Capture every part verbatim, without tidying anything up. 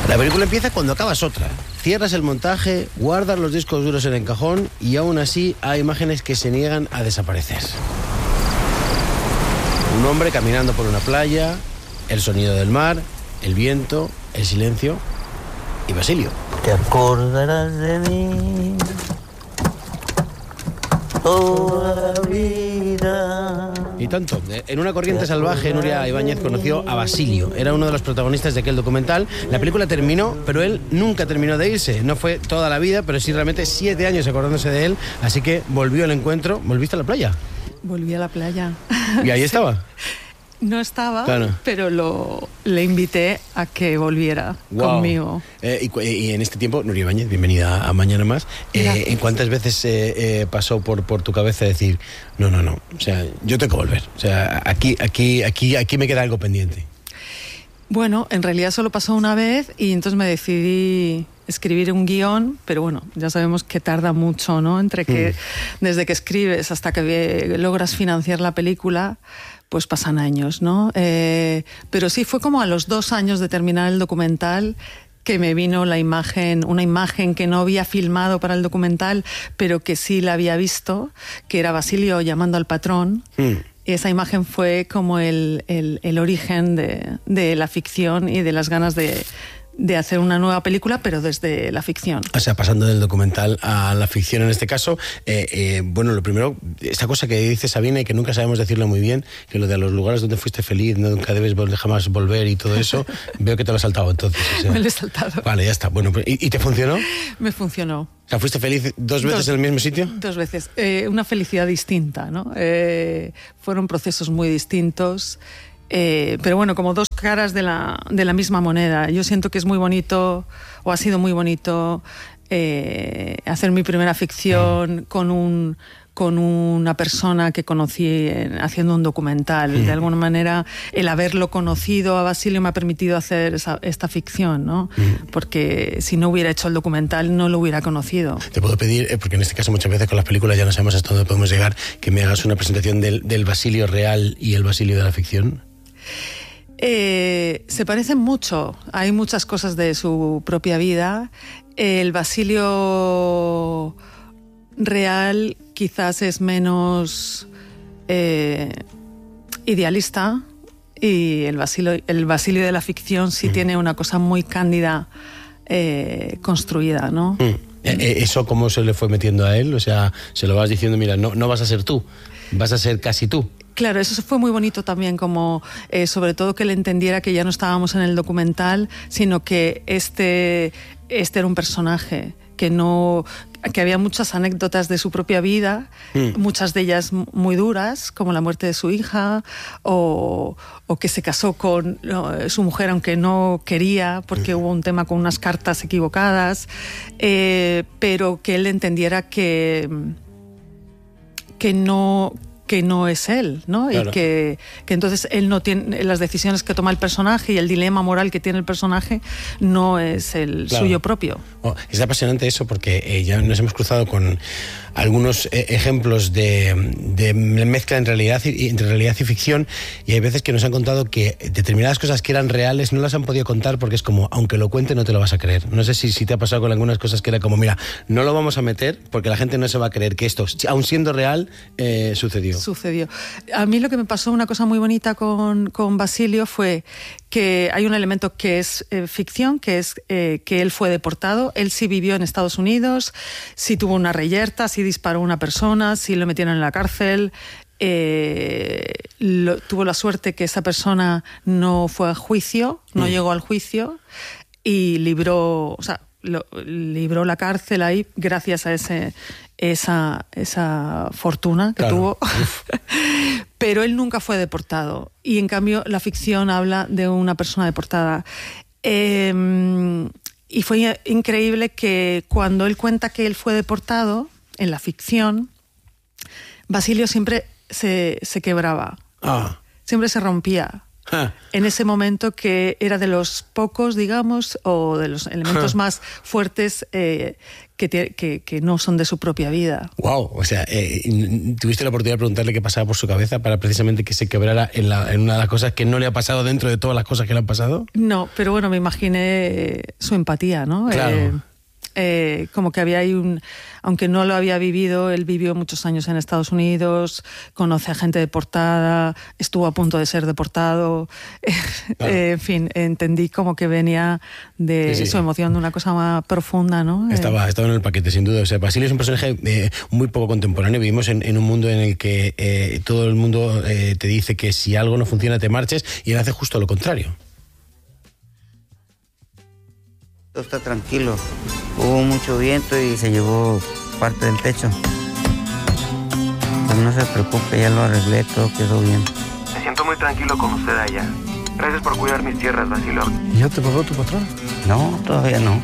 La película empieza cuando acabas otra. Cierras el montaje, guardas los discos duros en el cajón y aún así hay imágenes que se niegan a desaparecer. Un hombre caminando por una playa, el sonido del mar, el viento, el silencio y Basilio. Te acordarás de mí toda la vida. Y tanto. En una corriente salvaje, Nuria Ibáñez conoció a Basilio. Era uno de los protagonistas de aquel documental. La película terminó, pero él nunca terminó de irse. No fue toda la vida, pero sí realmente siete años acordándose de él. Así que volvió al encuentro. ¿Volviste a la playa? Volví a la playa. ¿Y ahí estaba? No estaba, claro. pero lo, le invité a que volviera wow. conmigo. Eh, y, y en este tiempo, Nuria Ibáñez, bienvenida a Mañana Más. Eh, ¿En cuántas veces eh, eh, pasó por, por tu cabeza decir, no, no, no, o sea, yo tengo que volver? O sea, aquí, aquí, aquí, aquí me queda algo pendiente. Bueno, en realidad solo pasó una vez y entonces me decidí escribir un guión, pero bueno, ya sabemos que tarda mucho, ¿no? Entre que mm. desde que escribes hasta que logras financiar la película, pues pasan años, ¿no? Eh, pero sí fue como a los dos años de terminar el documental que me vino la imagen, una imagen que no había filmado para el documental, pero que sí la había visto, que era Basilio llamando al patrón. Mm. Y esa imagen fue como el, el, el origen de, de la ficción y de las ganas de, de hacer una nueva película, pero desde la ficción. O sea, pasando del documental a la ficción en este caso, eh, eh, bueno, lo primero, esta cosa que dice Sabina y que nunca sabemos decirlo muy bien, que lo de los lugares donde fuiste feliz, nunca debes jamás volver y todo eso, veo que te lo has saltado entonces. O sea, me lo he saltado. Vale, ya está. Bueno, ¿y, y te funcionó? Me funcionó. O sea, ¿fuiste feliz dos veces dos, en el mismo sitio? Dos veces. Eh, una felicidad distinta, ¿no? Eh, fueron procesos muy distintos. Eh, pero bueno, como dos caras de la, de la misma moneda. Yo siento que es muy bonito, o ha sido muy bonito, eh, hacer mi primera ficción con un con una persona que conocí en, haciendo un documental. Mm. De alguna manera, el haberlo conocido a Basilio me ha permitido hacer esa, esta ficción, ¿no? Mm. Porque si no hubiera hecho el documental, no lo hubiera conocido. Te puedo pedir, eh, porque en este caso muchas veces con las películas ya no sabemos hasta dónde podemos llegar, que me hagas una presentación del, del Basilio real y el Basilio de la ficción. Eh, se parecen mucho. Hay muchas cosas de su propia vida. El Basilio real quizás es menos eh, idealista y el Basilio, el Basilio de la ficción sí mm. tiene una cosa muy cándida eh, construida, ¿no? Mm. ¿Eso cómo se le fue metiendo a él? O sea, se lo vas diciendo, mira, no, no vas a ser tú, vas a ser casi tú. Claro, eso fue muy bonito también, como eh, sobre todo que él entendiera que ya no estábamos en el documental, sino que este, este era un personaje, que no, que había muchas anécdotas de su propia vida, mm. muchas de ellas muy duras, como la muerte de su hija, o, o que se casó con no, su mujer aunque no quería, porque mm. hubo un tema con unas cartas equivocadas, eh, pero que él entendiera que, que no... que no es él, ¿no? Claro. Y que, que entonces él no tiene las decisiones que toma el personaje y el dilema moral que tiene el personaje no es el claro. suyo propio. Oh, es apasionante eso porque eh, ya nos hemos cruzado con algunos eh, ejemplos de, de mezcla en realidad y, entre realidad y ficción, y hay veces que nos han contado que determinadas cosas que eran reales no las han podido contar porque es como, aunque lo cuente no te lo vas a creer. No sé si, si te ha pasado con algunas cosas que era como, mira, no lo vamos a meter porque la gente no se va a creer que esto, aun siendo real, eh, sucedió. Sucedió. A mí lo que me pasó, una cosa muy bonita con, con Basilio, fue que hay un elemento que es eh, ficción, que es eh, que él fue deportado. Él sí vivió en Estados Unidos, sí tuvo una reyerta, sí disparó a una persona, sí lo metieron en la cárcel. Eh, lo, tuvo la suerte que esa persona no fue a juicio, no mm. llegó al juicio y libró, o sea, lo, libró la cárcel ahí gracias a ese esa, esa fortuna que claro. tuvo. Pero él nunca fue deportado y en cambio la ficción habla de una persona deportada. Eh, y fue increíble que cuando él cuenta que él fue deportado en la ficción, Basilio siempre se, se quebraba, ah. siempre se rompía. Ja. en ese momento que era de los pocos, digamos, o de los elementos Ja. más fuertes eh, que, te, que, que no son de su propia vida. Wow, o sea, eh, ¿tuviste la oportunidad de preguntarle qué pasaba por su cabeza para precisamente que se quebrara en, la, en una de las cosas que no le ha pasado dentro de todas las cosas que le han pasado? No, pero bueno, me imaginé su empatía, ¿no? Claro. Eh, eh, como que había ahí un... Aunque no lo había vivido, él vivió muchos años en Estados Unidos, conoce a gente deportada, estuvo a punto de ser deportado. Claro. Eh, en fin, entendí como que venía de Sí, sí. su emoción de una cosa más profunda, ¿no? Estaba, Eh, estaba en el paquete, sin duda. O sea, Basilio es un personaje eh, muy poco contemporáneo. Vivimos en, en un mundo en el que eh, todo el mundo eh, te dice que si algo no funciona te marches, y él hace justo lo contrario. Todo está tranquilo. Hubo mucho viento y se llevó parte del techo. Pues no se preocupe, ya lo arreglé, todo quedó bien. Me siento muy tranquilo con usted allá. Gracias por cuidar mis tierras, Basilio. ¿Y ya te pagó tu patrón? No, todavía no.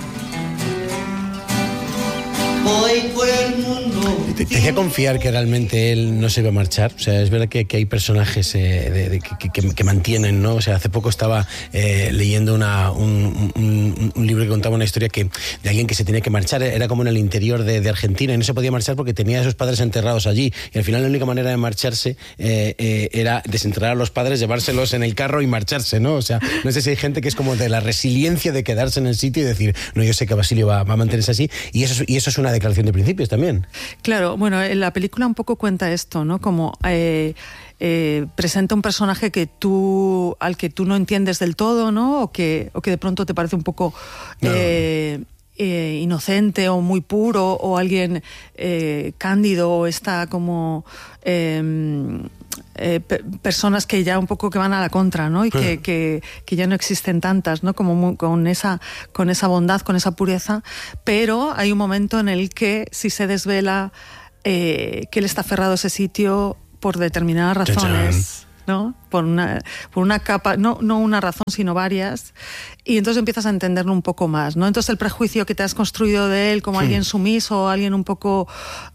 Voy por el mundo. ¿Te, te hacía confiar que realmente él no se iba a marchar? O sea, es verdad que, que hay personajes eh, de, de, que, que, que mantienen, ¿no? O sea, hace poco estaba eh, leyendo una, un, un, un libro que contaba una historia que, de alguien que se tenía que marchar. Era como en el interior de, de Argentina y no se podía marchar porque tenía a sus padres enterrados allí. Y al final la única manera de marcharse eh, eh, era desenterrar a los padres, llevárselos en el carro y marcharse, ¿no? O sea, no sé si hay gente que es como de la resiliencia de quedarse en el sitio y decir, no, yo sé que Basilio va, va a mantenerse así. Y eso, es- y eso es una declaración de principios también. Claro, bueno, en la película un poco cuenta esto, ¿no? Como eh, eh, presenta un personaje que tú, al que tú no entiendes del todo, ¿no? O que, o que de pronto te parece un poco No. eh, eh, inocente o muy puro, o alguien eh, cándido, o está como eh, eh, pe- personas que ya un poco que van a la contra, ¿no? Y que, que, que ya no existen tantas, ¿no? Como muy- con esa, con esa bondad, con esa pureza, pero hay un momento en el que si se desvela eh, que él está aferrado a ese sitio por determinadas Chan, chan. razones, ¿no? Por una, por una capa, no, no una razón, sino varias, y entonces empiezas a entenderlo un poco más, ¿no? Entonces el prejuicio que te has construido de él como alguien sumiso, alguien un poco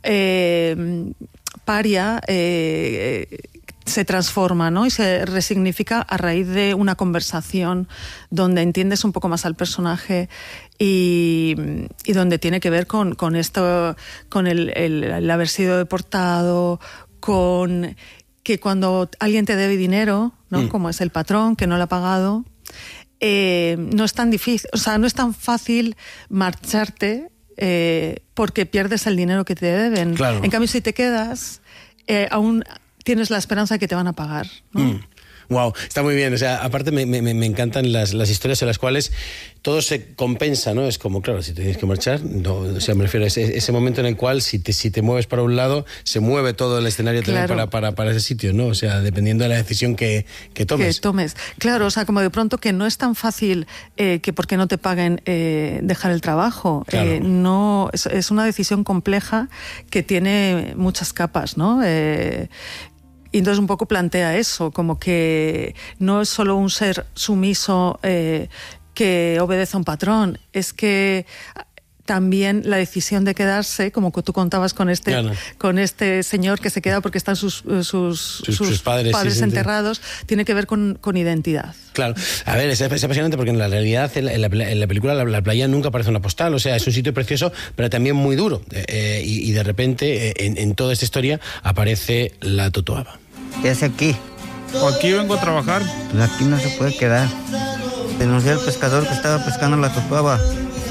eh, paria, eh, se transforma, ¿no? Y se resignifica a raíz de una conversación donde entiendes un poco más al personaje y, y donde tiene que ver con, con esto, con el, el, el haber sido deportado, con que cuando alguien te debe dinero, ¿no? Mm. Como es el patrón que no lo ha pagado, eh, no es tan difícil, o sea, no es tan fácil marcharte eh, porque pierdes el dinero que te deben. Claro. En cambio, si te quedas, eh, aún tienes la esperanza de que te van a pagar, ¿no? Mm. Wow, está muy bien. O sea, aparte me, me, me encantan las, las historias en las cuales todo se compensa, ¿no? Es como, claro, si te tienes que marchar, no, o sea, me refiero a ese, ese momento en el cual si te, si te mueves para un lado, se mueve todo el escenario también Claro. para, para, para ese sitio, ¿no? O sea, dependiendo de la decisión que, que tomes. Que tomes. Claro, o sea, como de pronto que no es tan fácil eh, que porque no te paguen eh, dejar el trabajo. Claro. Eh, no, es, es una decisión compleja que tiene muchas capas, ¿no? Eh, y entonces un poco plantea eso, como que no es solo un ser sumiso eh, que obedece a un patrón, es que también la decisión de quedarse, como que tú contabas con este, Claro. con este señor que se queda porque están sus, sus, Sus- sus padres, sí, sí, sí. enterrados, tiene que ver con, con identidad. Claro, a ver, es, es apasionante porque en la realidad, en la, en la- en la película, la, la playa nunca parece una postal, o sea, es un sitio precioso, pero también muy duro. Eh, eh, y, y de repente, eh, en, en toda esta historia, aparece la Totoaba. ¿Qué hace aquí? Aquí vengo a trabajar. Pues aquí no se puede quedar. Denuncié al pescador que estaba pescando la totoaba.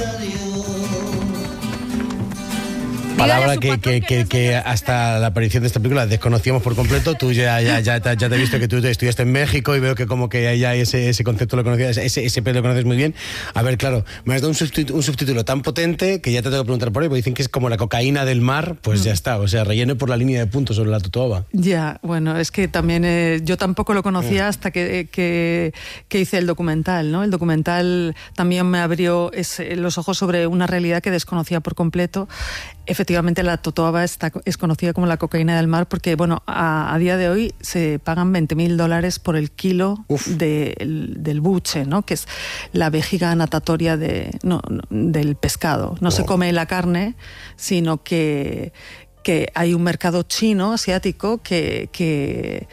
Palabra que, que, que, que hasta la aparición de esta película desconocíamos por completo. Tú ya, ya, ya, te- ya te he visto que tú estudiaste en México y veo que como que ya ese, ese concepto lo conocías, ese, ese pez lo conoces muy bien. A ver, claro, me has dado un subtítulo, un subtítulo tan potente que ya te tengo que preguntar por ahí, porque dicen que es como la cocaína del mar, pues ya está. O sea, relleno por la línea de puntos sobre la Totoaba. Ya, bueno, es que también eh, yo tampoco lo conocía hasta que, que, que hice el documental, ¿no? El documental también me abrió ese- los ojos sobre una realidad que desconocía por completo. Efectivamente, la totoaba está, es conocida como la cocaína del mar porque, bueno, a, a día de hoy se pagan veinte mil dólares por el kilo Uf. de- el- del buche, ¿no? Que es la vejiga natatoria de, no, no, del pescado. No se Wow. come la carne, sino que, que hay un mercado chino, asiático, que, que,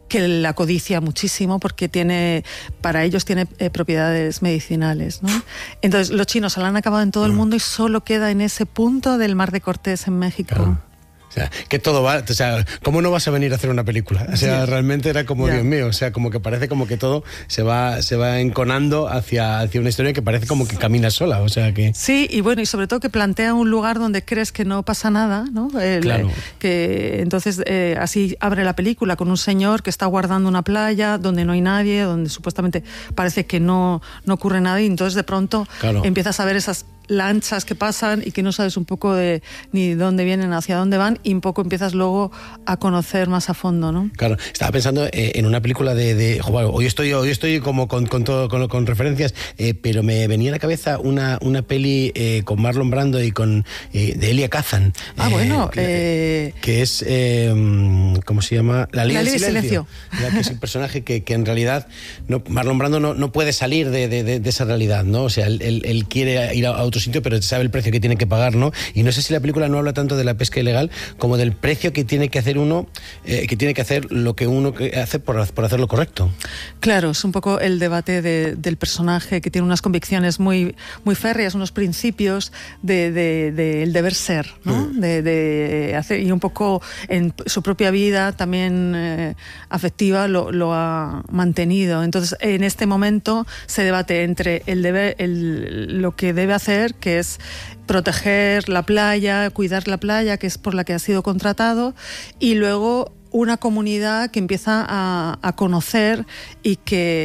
que la codicia muchísimo porque tiene, para ellos tiene eh, propiedades medicinales, ¿no? Entonces los chinos se la han acabado en todo el mundo y solo queda en ese punto del Mar de Cortés en México. Claro. O sea, que todo va, o sea, ¿cómo no vas a venir a hacer una película? O sea, sí. realmente era como, yeah. Dios mío, o sea, como que parece como que todo se va se va enconando hacia, hacia una historia que parece como que camina sola, o sea que... Sí, y bueno, y sobre todo que plantea un lugar donde crees que no pasa nada, ¿no? El, claro. Que entonces eh, así abre la película con un señor que está guardando una playa donde no hay nadie, donde supuestamente parece que no, no ocurre nada y entonces de pronto claro. empiezas a ver esas lanchas que pasan y que no sabes un poco de ni dónde vienen, hacia dónde van y un poco empiezas luego a conocer más a fondo, ¿no? Claro, estaba pensando eh, en una película de, de joder, hoy estoy hoy estoy como con, con todo con, con referencias, eh, pero me venía a la cabeza una, una peli eh, con Marlon Brando y con eh, de Elia Kazan. Ah, eh, bueno, que, eh... que es eh, ¿cómo se llama? La Ley, la ley del Silencio. silencio. Que es el personaje que, que en realidad no, Marlon Brando no, no puede salir de, de, de, de esa realidad, ¿no? O sea, él, él, él quiere ir a, a otro sitio, pero sabe el precio que tiene que pagar, ¿no? Y no sé si la película no habla tanto de la pesca ilegal como del precio que tiene que hacer uno, eh, que tiene que hacer lo que uno hace por, por hacer lo correcto. Claro, es un poco el debate de, del personaje que tiene unas convicciones muy, muy férreas, unos principios de, de, de el deber ser, ¿no? Mm. De, de hacer, y un poco en su propia vida también eh, afectiva lo, lo ha mantenido. Entonces, en este momento se debate entre el deber, el, lo que debe hacer, que es proteger la playa, cuidar la playa, que es por la que ha sido contratado, y luego una comunidad que empieza a, a conocer y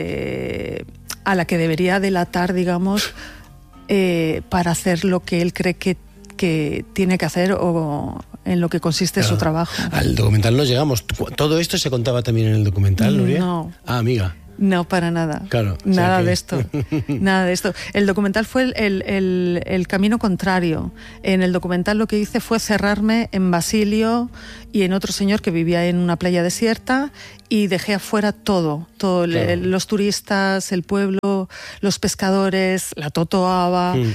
que a la que debería delatar, digamos, eh, para hacer lo que él cree que, que tiene que hacer o en lo que consiste claro. su trabajo. Al documental no llegamos. ¿Todo esto se contaba también en el documental, Nuria? No. Ah, amiga. No, para nada. Claro. Nada o sea que... de esto. Nada de esto. El documental fue el, el, el, el camino contrario. En el documental lo que hice fue cerrarme en Basilio y en otro señor que vivía en una playa desierta y dejé afuera todo. todo claro. el, los turistas, el pueblo, los pescadores, la totoaba, mm.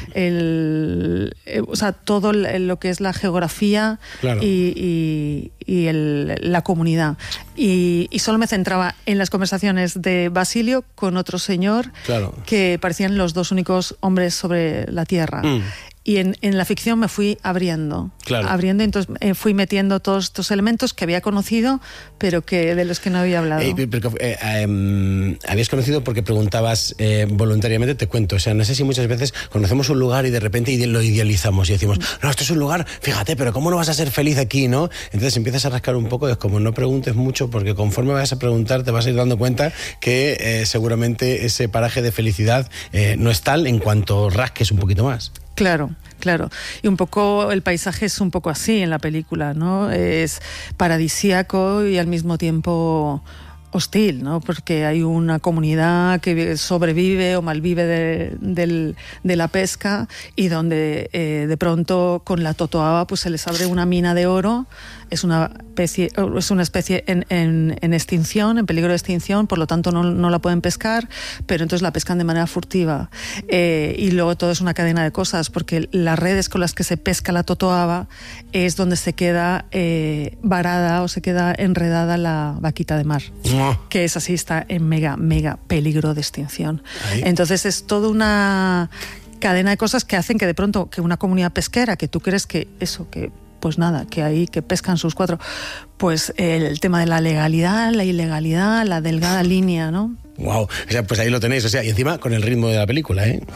el, el, o sea, todo lo que es la geografía claro. y, y, y el, la comunidad. Y, y solo me centraba en las conversaciones de Basilio con otro señor claro. que parecían los dos únicos hombres sobre la tierra. Mm. Y en, en la ficción me fui abriendo, claro. abriendo, entonces eh, fui metiendo todos estos elementos que había conocido, pero que de los que no había hablado. Eh, pero, eh, eh, habías conocido porque preguntabas eh, voluntariamente, te cuento, o sea, no sé si muchas veces conocemos un lugar y de repente lo idealizamos y decimos, no, esto es un lugar, fíjate, pero ¿cómo no vas a ser feliz aquí, no? Entonces empiezas a rascar un poco, es como no preguntes mucho porque conforme vas a preguntar te vas a ir dando cuenta que eh, seguramente ese paraje de felicidad eh, no es tal en cuanto rasques un poquito más. Claro, claro. Y un poco el paisaje es un poco así en la película, ¿no? Es paradisíaco y al mismo tiempo hostil, ¿no? Porque hay una comunidad que sobrevive o malvive de, de, de la pesca y donde eh, de pronto con la totoaba pues se les abre una mina de oro. Es una especie, es una especie en, en, en extinción, en peligro de extinción, por lo tanto no, no la pueden pescar, pero entonces la pescan de manera furtiva. Eh, y luego todo es una cadena de cosas, porque las redes con las que se pesca la totoaba es donde se queda eh, varada o se queda enredada la vaquita de mar, no. que es así, está en mega, mega peligro de extinción. Ahí. Entonces es toda una cadena de cosas que hacen que de pronto que una comunidad pesquera, que tú crees que eso, que pues nada, que ahí que pescan sus cuatro, pues el tema de la legalidad, la ilegalidad, la delgada línea, ¿no? Wow, o sea, pues ahí lo tenéis, o sea, y encima con el ritmo de la película, ¿eh?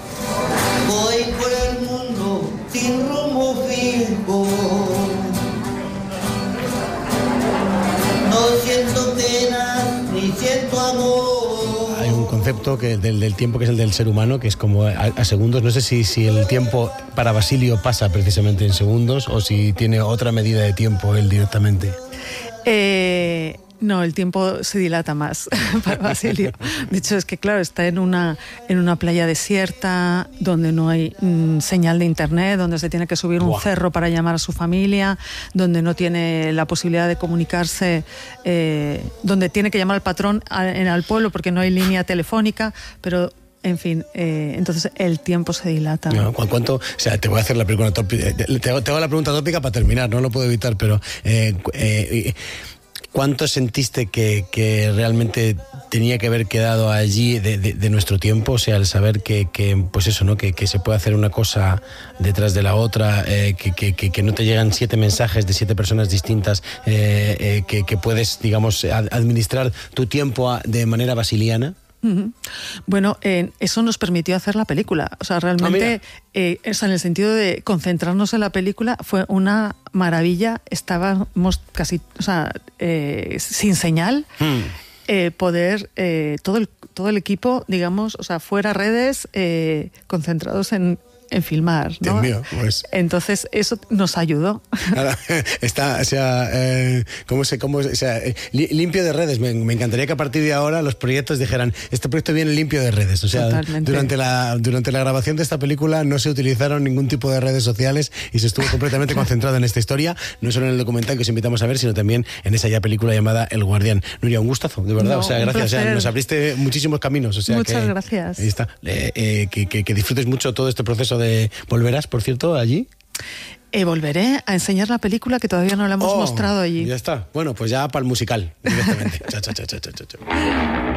Voy por el mundo sin rumbo fijo. No siento pena ni siento amor. Hay un concepto que del, del tiempo que es el del ser humano, que es como a, a segundos. No sé si, si el tiempo para Basilio pasa precisamente en segundos o si tiene otra medida de tiempo él directamente. Eh... No, el tiempo se dilata más para Basilio. De hecho, es que claro, está en una, en una playa desierta, donde no hay mmm, señal de internet, donde se tiene que subir un wow. cerro para llamar a su familia, donde no tiene la posibilidad de comunicarse, eh, donde tiene que llamar al patrón a, en, al pueblo porque no hay línea telefónica, pero... En fin, eh, entonces el tiempo se dilata. No, ¿cuánto? O sea, te voy a hacer la pregunta tópica. Te hago, te hago la pregunta tópica para terminar, no lo puedo evitar, pero... Eh, eh, ¿Cuánto sentiste que, que realmente tenía que haber quedado allí de, de, de nuestro tiempo? O sea, el saber que, que pues eso, ¿no? Que, que se puede hacer una cosa detrás de la otra, eh, que, que, que, que no te llegan siete mensajes de siete personas distintas, eh, eh, que, que puedes, digamos, ad- administrar tu tiempo a, de manera basiliana. Uh-huh. Bueno, eh, eso nos permitió hacer la película. O sea, realmente, Ah, eh, o sea, en el sentido de concentrarnos en la película, fue una maravilla. Estábamos casi, o sea, eh, sin señal. Hmm. Eh, poder, eh, todo, el, todo el equipo, digamos, o sea, fuera redes, eh, concentrados en, en filmar, ¿no? Dios mío, pues. Entonces, eso nos ayudó. Ahora, está, o sea, eh, ¿cómo se, cómo, o sea, eh, li- limpio de redes. Me, me encantaría que a partir de ahora los proyectos dijeran, este proyecto viene limpio de redes. O sea, Totalmente. durante la, durante la grabación de esta película no se utilizaron ningún tipo de redes sociales y se estuvo completamente concentrado en esta historia, no solo en el documental que os invitamos a ver, sino también en esa ya película llamada El Guardián. Nuria, un gustazo, de verdad. No, o sea, un gracias. O sea, placer. nos abriste muchísimos caminos. O sea, Muchas que, gracias. Ahí está. Eh, eh, que, que, que disfrutes mucho todo este proceso de... ¿Volverás, por cierto, allí? Eh, volveré a enseñar la película que todavía no la hemos Oh, mostrado allí. Ya está. Bueno, pues ya para el musical, directamente. Chao, chao, chao, chao, chao, chao.